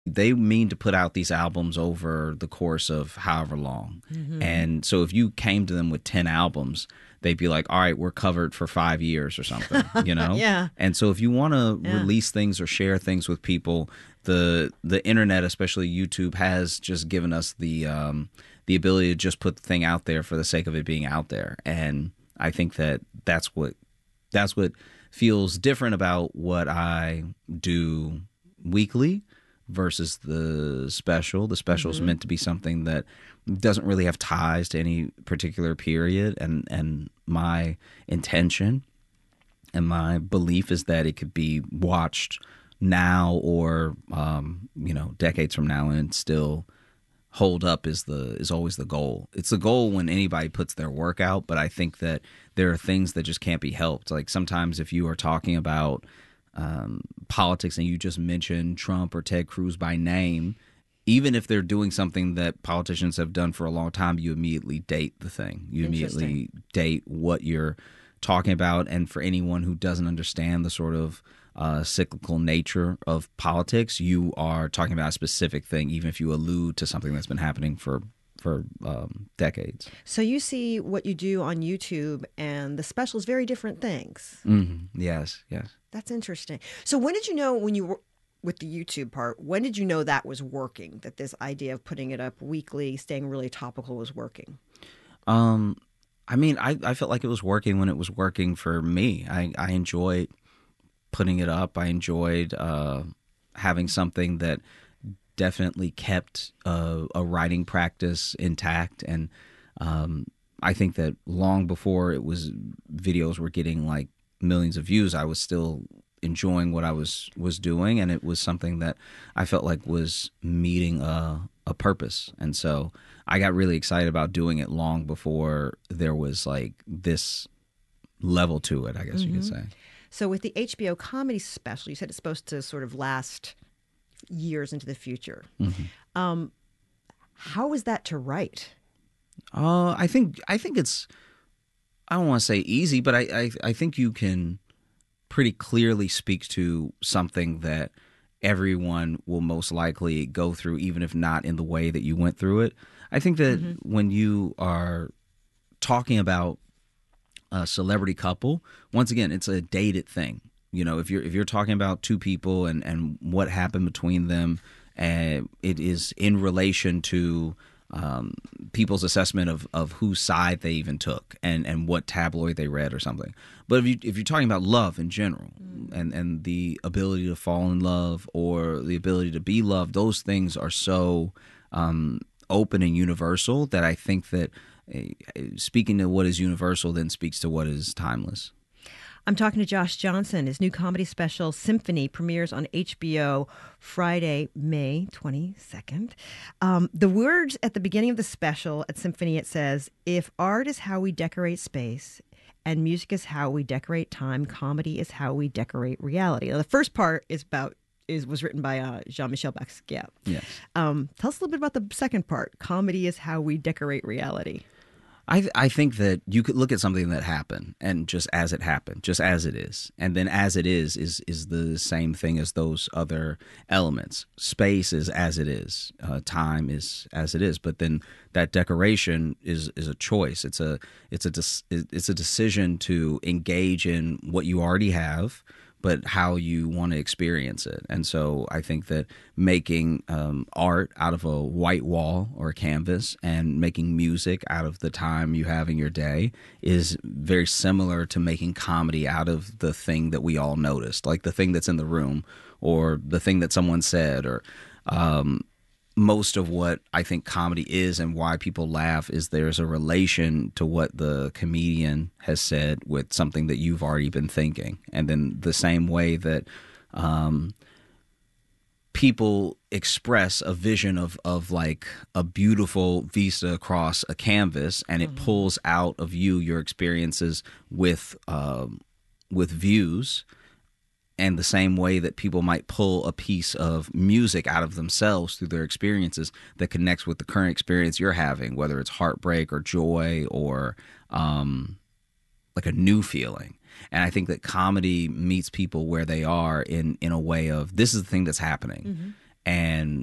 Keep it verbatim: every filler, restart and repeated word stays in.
they mean to put out these albums over the course of however long. Mm-hmm. And so if you came to them with ten albums, they'd be like, all right, we're covered for five years or something, you know? Yeah. And so if you want to Yeah. release things or share things with people, the the internet, especially YouTube, has just given us the um, the ability to just put the thing out there for the sake of it being out there. And I think that that's what that's what feels different about what I do weekly versus the special. The special is Mm-hmm. meant to be something that doesn't really have ties to any particular period, and and my intention and my belief is that it could be watched now or um, you know, decades from now and still hold up is the is always the goal. It's the goal when anybody puts their work out, but I think that there are things that just can't be helped. Like sometimes if you are talking about um, politics and you just mention Trump or Ted Cruz by name, even if they're doing something that politicians have done for a long time, you immediately date the thing. You immediately date what you're talking about. And for anyone who doesn't understand the sort of uh, cyclical nature of politics, you are talking about a specific thing, even if you allude to something that's been happening for for um, decades. So you see what you do on YouTube and the specials, very different things. Mm-hmm. Yes, yes. That's interesting. So when did you know, when you were with the YouTube part, when did you know that was working, that this idea of putting it up weekly, staying really topical was working? Um, I mean, I, I felt like it was working when it was working for me. I, I enjoyed putting it up. I enjoyed uh, having something that definitely kept uh, a writing practice intact. And um, I think that long before it was videos were getting like millions of views, I was still enjoying what I was was doing, and it was something that I felt like was meeting a, a purpose. And so I got really excited about doing it long before there was like this level to it, I guess mm-hmm. you could say. So with the H B O comedy special, you said it's supposed to sort of last years into the future. Mm-hmm. Um, how was that to write? Uh, I think I think it's, I don't want to say easy, but I, I, I think you can pretty clearly speak to something that everyone will most likely go through, even if not in the way that you went through it. I think that mm-hmm. when you are talking about a celebrity couple, once again, it's a dated thing. You know, if you're if you're talking about two people and, and what happened between them, and it is in relation to um, people's assessment of, of whose side they even took and, and what tabloid they read or something. But if you if you're talking about love in general mm. and, and the ability to fall in love or the ability to be loved, those things are so um, open and universal that I think that uh, speaking to what is universal then speaks to what is timeless. I'm talking to Josh Johnson. His new comedy special, Symphony, premieres on H B O Friday, May twenty-second. Um, the words at the beginning of the special at Symphony, it says, if art is how we decorate space and music is how we decorate time, comedy is how we decorate reality. Now, the first part is about is was written by uh, Jean-Michel Basquiat. Yes. Um, tell us a little bit about the second part. Comedy is how we decorate reality. I I think that you could look at something that happened and just as it happened, just as it is. And then as it is is is the same thing as those other elements. Space is as it is. Uh, time is as it is. But then that decoration is is a choice. It's a it's a it's a decision to engage in what you already have, but how you want to experience it. And so I think that making um, art out of a white wall or a canvas and making music out of the time you have in your day is very similar to making comedy out of the thing that we all noticed, like the thing that's in the room or the thing that someone said or um, most of what I think comedy is and why people laugh is there's a relation to what the comedian has said with something that you've already been thinking. And then the same way that um, people express a vision of, of like a beautiful vista across a canvas and it mm-hmm. pulls out of you your experiences with um, with views. And the same way that people might pull a piece of music out of themselves through their experiences that connects with the current experience you're having, whether it's heartbreak or joy or um, like a new feeling. And I think that comedy meets people where they are in, in a way of this is the thing that's happening. Mm-hmm. and